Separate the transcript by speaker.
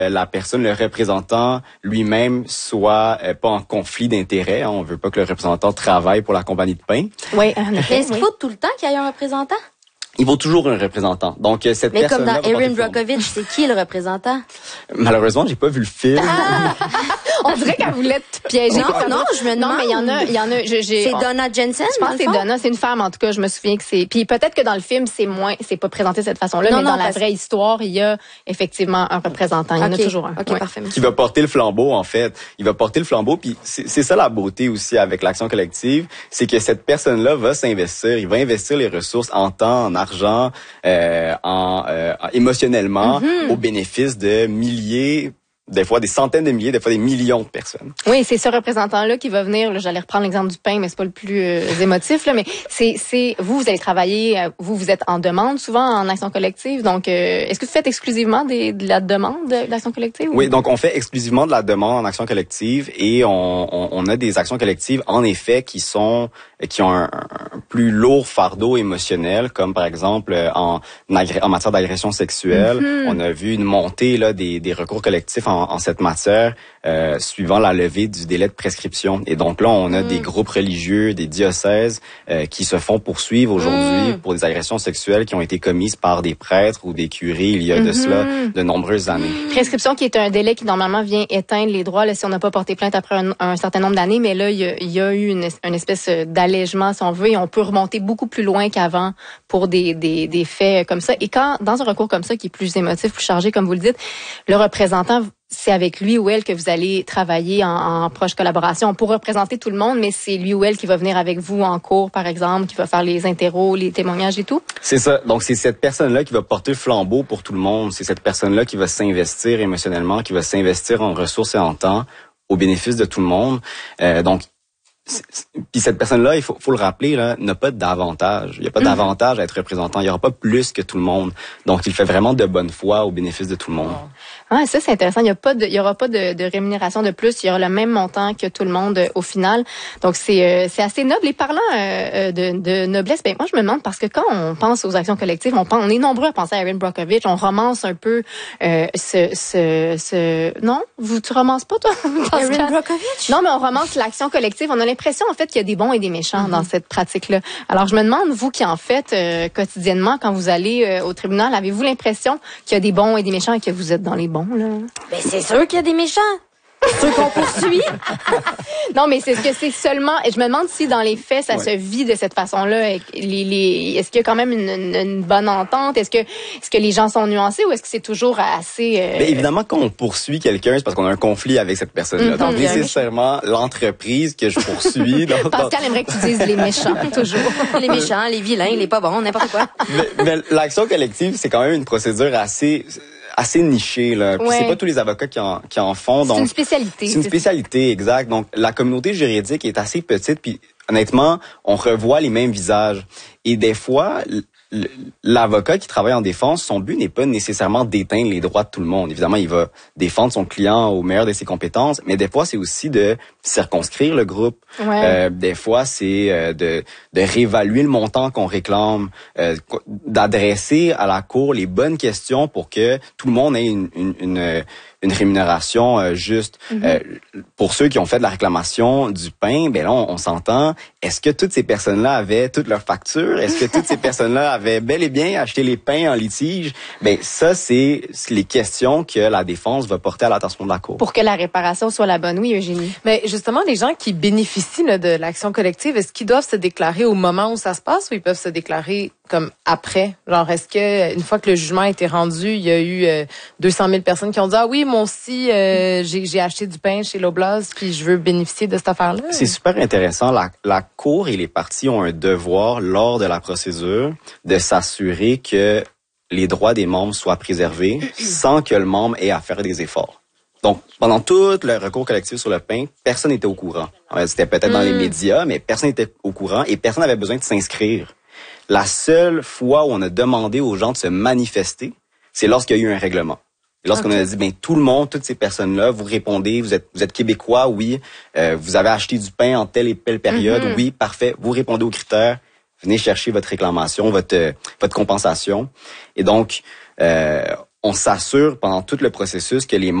Speaker 1: la personne, le représentant lui-même soit pas en conflit d'intérêts. On veut pas que le représentant travaille pour la compagnie de pain.
Speaker 2: Oui, en effet.
Speaker 3: Est-ce qu'il faut tout le temps qu'il y ait un représentant?
Speaker 1: Il vaut toujours un représentant. Donc cette
Speaker 3: Mais comme
Speaker 1: personne-là
Speaker 3: dans Erin Brockovich, c'est qui le représentant?
Speaker 1: Malheureusement, j'ai pas vu le film.
Speaker 2: On dirait qu'elle voulait te piéger.
Speaker 3: Non, je me demande.
Speaker 2: Non, mais il y en a.
Speaker 3: C'est Donna Jensen.
Speaker 2: Je pense que c'est Donna, c'est une femme en tout cas. Je me souviens que c'est. Puis peut-être que dans le film c'est pas présenté de cette façon-là, mais dans la vraie histoire, il y a effectivement un représentant. Il y en a toujours un.
Speaker 3: Ok, parfait.
Speaker 1: Qui va porter le flambeau en fait. Il va porter le flambeau. Puis c'est ça la beauté aussi avec l'action collective, c'est que cette personne-là va s'investir. Il va investir les ressources en temps, en argent, émotionnellement, au bénéfice de milliers. Des fois des centaines de milliers, des fois des millions de personnes.
Speaker 2: Oui, c'est ce représentant-là qui va venir. Là, j'allais reprendre l'exemple du pain, mais c'est pas le plus émotif. Là, mais c'est vous allez travailler, vous êtes en demande souvent en action collective. Donc, est-ce que vous faites exclusivement de la demande d'action collective?
Speaker 1: Oui, donc on fait exclusivement de la demande en action collective et on a des actions collectives en effet qui ont un plus lourd fardeau émotionnel, comme par exemple en matière d'agression sexuelle. On a vu une montée là des recours collectifs en cette matière suivant la levée du délai de prescription. Et donc là, on a des groupes religieux, des diocèses qui se font poursuivre aujourd'hui pour des agressions sexuelles qui ont été commises par des prêtres ou des curés il y a de cela de nombreuses années.
Speaker 2: Prescription qui est un délai qui normalement vient éteindre les droits là, si on n'a pas porté plainte après un certain nombre d'années, mais là, il y a eu une espèce d'allègement, si on veut, et on peut remonter beaucoup plus loin qu'avant pour des faits comme ça. Et quand, dans un recours comme ça, qui est plus émotif, plus chargé, comme vous le dites, le représentant, c'est avec lui ou elle que vous allez travailler en proche collaboration pour représenter tout le monde, mais c'est lui ou elle qui va venir avec vous en cours, par exemple, qui va faire les interros, les témoignages et tout? C'est
Speaker 1: ça. Donc, c'est cette personne-là qui va porter le flambeau pour tout le monde. C'est cette personne-là qui va s'investir émotionnellement, qui va s'investir en ressources et en temps au bénéfice de tout le monde. Puis cette personne-là, il faut le rappeler, là, n'a pas d'avantage. Il n'y a pas d'avantage à être représentant. Il n'y aura pas plus que tout le monde. Donc, il fait vraiment de bonne foi au bénéfice de tout le monde.
Speaker 2: Ah, ça, c'est intéressant. Il y aura pas de rémunération de plus. Il y aura le même montant que tout le monde au final. Donc, c'est assez noble. Et parlant de noblesse, ben moi, je me demande, parce que quand on pense aux actions collectives, on est nombreux à penser à Erin Brockovich. On romance un peu Non? Tu romances pas, toi?
Speaker 3: Erin Brockovich?
Speaker 2: Non, mais on romance l'action collective. On a l'impression, en fait, qu'il y a des bons et des méchants dans cette pratique-là. Alors, je me demande, vous qui en faites quotidiennement, quand vous allez au tribunal, avez-vous l'impression qu'il y a des bons et des méchants et que vous êtes dans les bons, là?
Speaker 3: Ben, c'est sûr qu'il y a des méchants. Ceux qu'on poursuit.
Speaker 2: Non, mais c'est ce que c'est seulement. Je me demande si dans les faits, ça se vit de cette façon-là. Est-ce qu'il y a quand même une bonne entente? Est-ce que les gens sont nuancés ou est-ce que c'est toujours assez...
Speaker 1: Bien, évidemment, quand on poursuit quelqu'un, c'est parce qu'on a un conflit avec cette personne-là. Donc, nécessairement, l'entreprise que je poursuis...
Speaker 2: Pascal aimerait que tu dises les méchants, toujours.
Speaker 3: Les méchants, les vilains, les pas bons, n'importe quoi.
Speaker 1: Mais l'action collective, c'est quand même une procédure assez niché là. Puis c'est pas tous les avocats qui en font. Donc
Speaker 2: c'est une spécialité.
Speaker 1: C'est une spécialité, exact. Donc la communauté juridique est assez petite. Puis honnêtement, on revoit les mêmes visages. Et des fois, l'avocat qui travaille en défense, son but n'est pas nécessairement d'éteindre les droits de tout le monde. Évidemment, il va défendre son client au meilleur de ses compétences, mais des fois, c'est aussi de circonscrire le groupe. Des fois, c'est de réévaluer le montant qu'on réclame, d'adresser à la cour les bonnes questions pour que tout le monde ait une rémunération juste. Pour ceux qui ont fait de la réclamation du pain, ben là, on s'entend. Est-ce que toutes ces personnes-là avaient toutes leurs factures? Est-ce que toutes ces personnes-là avaient bel et bien acheté les pains en litige? Ben ça, c'est les questions que la défense va porter à l'attention de la cour.
Speaker 2: Pour que la réparation soit la bonne, oui, Eugénie.
Speaker 4: Mais justement, les gens qui bénéficient là, de l'action collective, est-ce qu'ils doivent se déclarer au moment où ça se passe ou ils peuvent se déclarer comme après? Genre, est-ce que une fois que le jugement a été rendu, il y a eu 200 000 personnes qui ont dit « Ah oui, moi aussi, j'ai acheté du pain chez l'Oblast, puis je veux bénéficier de cette affaire-là. »
Speaker 1: C'est super intéressant. La Cour et les parties ont un devoir, lors de la procédure, de s'assurer que les droits des membres soient préservés sans que le membre ait à faire des efforts. Donc, pendant tout le recours collectif sur le pain, personne n'était au courant. C'était peut-être dans les médias, mais personne n'était au courant et personne n'avait besoin de s'inscrire. La seule fois où on a demandé aux gens de se manifester, c'est lorsqu'il y a eu un règlement. Et lorsqu'on a dit, ben tout le monde, toutes ces personnes-là, vous répondez, vous êtes québécois, oui, vous avez acheté du pain en telle et telle période, oui, parfait, vous répondez aux critères, venez chercher votre réclamation, votre compensation. Et donc, on s'assure pendant tout le processus que les